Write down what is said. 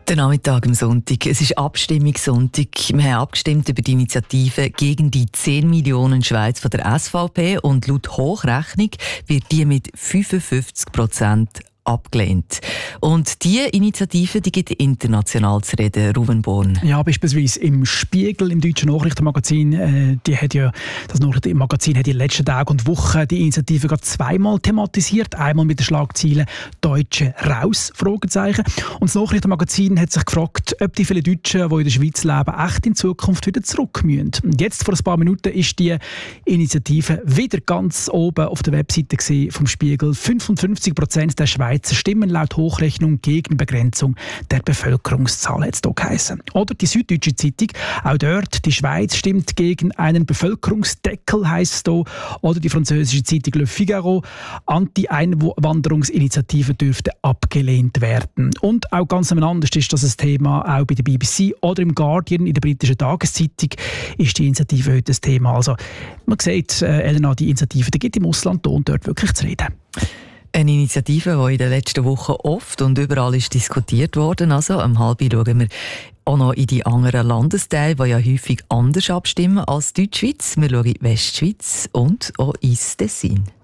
Der Nachmittag am Sonntag. Es ist Abstimmungssonntag. Wir haben abgestimmt über die Initiative gegen die 10 Millionen Schweiz von der SVP und laut Hochrechnung wird die mit 55% abgelehnt. Und diese Initiative, die gibt international zu reden, Ruben Born. Ja, beispielsweise im Spiegel, im deutschen Nachrichtenmagazin, das Nachrichtenmagazin hat in den letzten Tagen und Wochen die Initiative gerade zweimal thematisiert. Einmal mit den Schlagzeilen «Deutsche raus?» Fragezeichen. Und das Nachrichtenmagazin hat sich gefragt, ob die vielen Deutschen, die in der Schweiz leben, echt in Zukunft wieder zurück müssen. Und jetzt, vor ein paar Minuten, ist die Initiative wieder ganz oben auf der Webseite vom Spiegel. 55% der Schweizer stimmen laut Hochrechnung gegen Begrenzung der Bevölkerungszahl, hat es hier geheissen. Oder die Süddeutsche Zeitung, auch dort, die Schweiz stimmt gegen einen Bevölkerungsdeckel, heisst es hier. Oder die französische Zeitung Le Figaro, Anti-Einwanderungsinitiative dürfte abgelehnt werden. Und auch ganz anders ist das ein Thema auch bei der BBC oder im Guardian, in der britischen Tageszeitung, ist die Initiative heute ein Thema. Also man sieht, Elena, die Initiative, die gibt im Ausland und dort wirklich zu reden. Eine Initiative, die in den letzten Wochen oft und überall ist diskutiert worden. Also am halben schauen wir auch noch in die anderen Landesteile, die ja häufig anders abstimmen als Deutschschweiz. Wir schauen in die Westschweiz und auch ins Tessin.